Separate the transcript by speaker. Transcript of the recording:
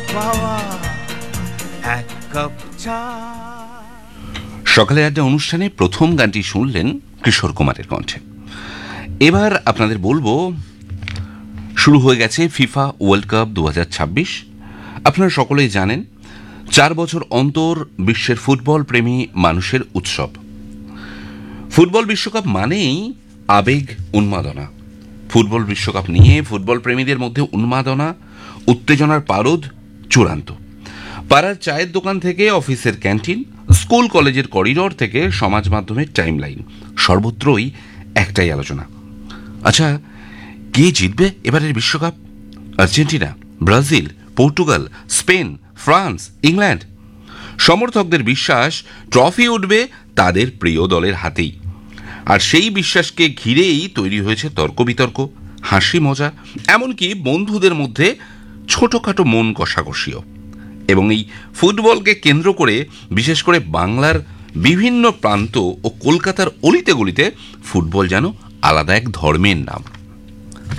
Speaker 1: পাওয়া এক কাপ চা।
Speaker 2: সকালে আড্ডা অনুষ্ঠানে প্রথম গানটি শুনলেন কিশোর কুমারের কণ্ঠে। এবার আপনাদের বলবো, শুরু হয়ে গেছে ফিফা ওয়ার্ল্ড কাপ 2026। আপনারা সকলেই জানেন 4 বছর অন্তর বিশ্বের ফুটবল প্রেমী মানুষের উৎসব। ফুটবল বিশ্বকাপ মানেই আবেগ, উন্মাদনা। ফুটবল বিশ্বকাপ নিয়ে ফুটবল প্রেমীদের মধ্যে উন্মাদনা, উত্তেজনার পারদ চূড়ান্ত। পাড়ার চায়ের দোকান থেকে অফিসের ক্যান্টিন, স্কুল কলেজের করিডোর থেকে সমাজ মাধ্যমের টাইমলাইন, সর্বত্রই একটাই আলোচনা। আচ্ছা, কে জিতবে এবারের বিশ্বকাপ? Argentina, Brazil, Portugal, Spain, France, England? সমর্থকদের বিশ্বাস ট্রফি উঠবে তাদের প্রিয় দলের হাতেই। আর সেই বিশ্বাসকে ঘিরেই তৈরি হয়েছে তর্ক বিতর্ক, হাসি মজা, এমনকি বন্ধুদের মধ্যে ছোটখাটো মন কষাকষিও। এবং এই ফুটবলকে কেন্দ্র করে বিশেষ করে বাংলার বিভিন্ন প্রান্ত ও কলকাতার অলিতে গলিতে ফুটবল যেন আলাদা এক ধর্মের নাম।